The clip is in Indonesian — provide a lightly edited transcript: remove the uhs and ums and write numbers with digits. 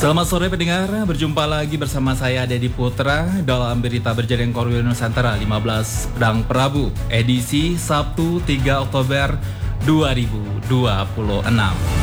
Selamat sore pendengar, berjumpa lagi bersama saya Dedi Putra dalam berita berjaring Korwil Nusantara 15 Pedang Prabu, edisi Sabtu 3 Oktober 2026.